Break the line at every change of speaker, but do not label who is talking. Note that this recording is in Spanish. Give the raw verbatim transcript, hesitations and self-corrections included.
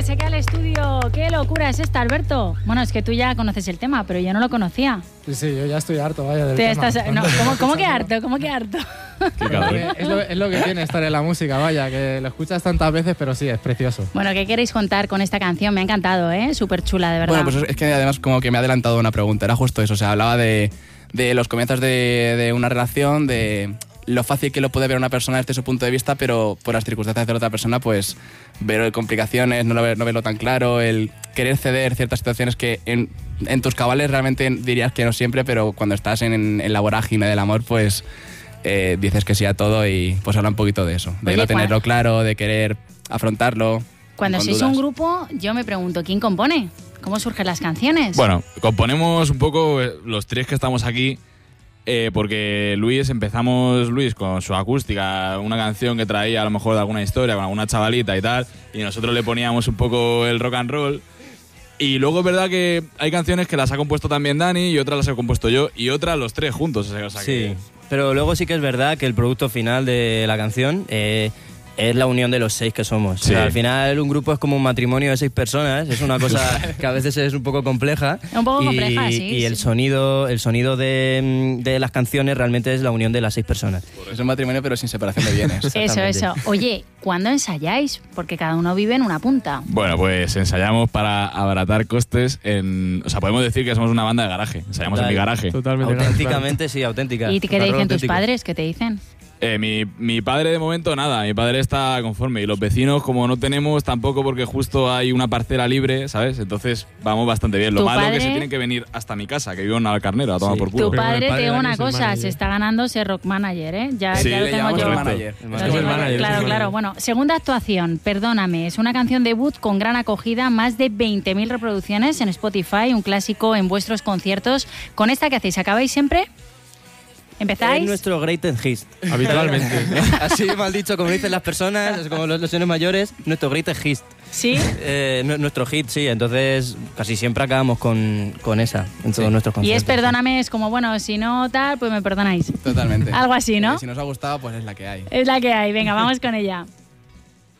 Bienvenidos aquí al estudio. ¿Qué locura es esta, Alberto? Bueno, es que tú ya conoces el tema, pero yo no lo conocía.
Sí, sí, yo ya estoy harto, vaya, del
Te
tema.
estás, no, ¿cómo, ¿Cómo que harto? ¿Cómo que harto?
Es lo, es lo que tiene estar en la música, vaya, que lo escuchas tantas veces, pero sí, es precioso.
Bueno, ¿qué queréis contar con esta canción? Me ha encantado, ¿eh? Súper chula, de verdad.
Bueno, pues es que además como que me ha adelantado una pregunta, era justo eso, o sea, hablaba de, de los comienzos de, de una relación, de lo fácil que lo puede ver una persona desde su punto de vista, pero por las circunstancias de la otra persona, pues ver complicaciones, no, lo ver, no verlo tan claro, el querer ceder ciertas situaciones que en, en tus cabales realmente dirías que no siempre, pero cuando estás en, en la vorágine del amor, pues eh, dices que sí a todo y pues habla un poquito de eso, de
Oye,
no tenerlo
¿cuál?
claro, de querer afrontarlo.
Cuando
con
sois
dudas.
un grupo, yo me pregunto, ¿quién compone? ¿Cómo surgen las canciones?
Bueno, componemos un poco eh, los tres que estamos aquí, eh, porque Luis, empezamos Luis con su acústica, una canción que traía a lo mejor de alguna historia, con alguna chavalita y tal, y nosotros le poníamos un poco el rock and roll. Y luego es verdad que hay canciones que las ha compuesto también Dani y otras las he compuesto yo y otras los tres juntos. O sea,
Sí,
que...
pero luego sí que es verdad que el producto final de la canción eh, es la unión de los seis que somos.
Sí.
O sea, al final un grupo es como un matrimonio de seis personas, es una cosa que a veces es un poco compleja.
Un poco
y,
compleja, sí,
Y el
sí.
sonido, el sonido de, de las canciones realmente es la unión de las seis personas.
Es un matrimonio pero sin separación de bienes.
Eso,
exactamente.
eso. Oye, ¿cuándo ensayáis? Porque cada uno vive en una punta.
Bueno, pues ensayamos para abaratar costes en... O sea, podemos decir que somos una banda de garaje. Ensayamos en mi garaje.
Totalmente.
Auténticamente, sí, auténtica.
¿Y qué te
Rock and roll
dicen tus
auténtico.
padres? ¿Qué te dicen?
Eh, mi, mi padre de momento nada, mi padre está conforme y los vecinos como no tenemos tampoco porque justo hay una parcela libre, ¿sabes? Entonces vamos bastante bien. Lo
¿Tu
malo es
padre?
que se tienen que venir hasta mi casa, que vivo en Navalcarnero, a tomar
Sí.
por culo.
Tu
Pero
padre,
el padre
te digo
de
una
Dani es el
cosa,
manager.
se está ganando ser rock manager, ¿eh? Ya,
Sí,
ya lo
le
tengo
llamamos
yo.
el
Correcto.
manager.
El
Lo
Es
tengo
el
yo.
manager,
Claro,
es el
claro.
manager.
Bueno, segunda actuación, Perdóname, es una canción debut con gran acogida, más de veinte mil reproducciones en Spotify, un clásico en vuestros conciertos. ¿Con esta qué hacéis? ¿Acabáis siempre? ¿Empezáis?
Es nuestro greatest hit.
Habitualmente.
Así mal dicho, como dicen las personas, es como los, los señores mayores, nuestro greatest hit.
¿Sí?
Eh, nu- nuestro hit, sí, entonces casi siempre acabamos con, con esa en todos nuestros
Y
conciertos.
es Perdóname, es como, bueno, si no tal, pues me perdonáis.
Totalmente.
Algo así, ¿no?
Eh, si nos ha gustado, pues es la que hay.
Es la que hay. Venga, vamos con ella.